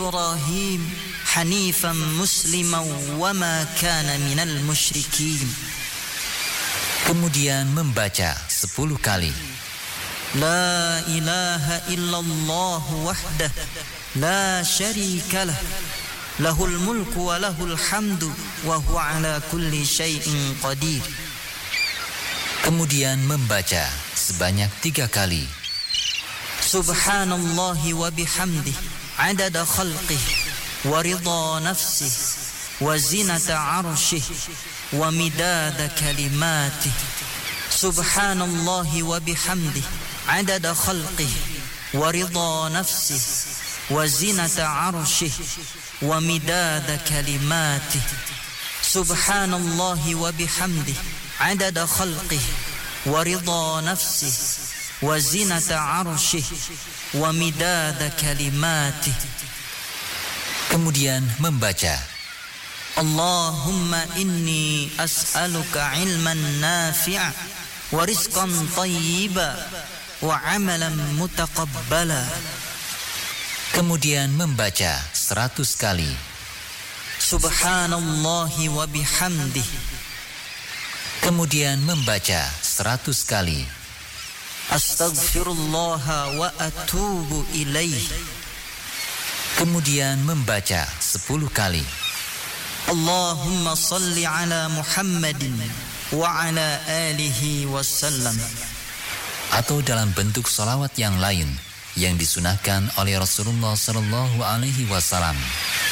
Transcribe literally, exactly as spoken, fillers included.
إبراهيم حنيفا مسلما وما كان من المشركين. Kemudian membaca sepuluh kali. لا إله إلا الله وحده لا شريك له له الملك وله الحمد وهو على كل شيء قدير. Kemudian membaca sebanyak tiga kali. Subhanallah wa bihamdih adada khalqih wa ridha nafsih wa zinata arshih wa midada kalimatih. Subhanallah wa bihamdih adada khalqih wa ridha nafsih wa zinata arshih wa midada kalimatih. Subhanallah wa bihamdih adada khalqih wa ridha nafsih wa zinata arshih wa midada kalimatih. Kemudian membaca Allahumma inni as'aluka ilman nafi'a wa rizqan tayyiba wa amalan mutaqabbala. Kemudian membaca seratus kali. Subhanallahi wa bihamdih. Kemudian membaca seratus kali. Astaghfirullah wa atubu ilaih. Kemudian membaca sepuluh kali. Allahumma salli ala Muhammadin wa ala alihi wasallam. Atau dalam bentuk salawat yang lain yang disunahkan oleh Rasulullah sallallahu alaihi wasallam.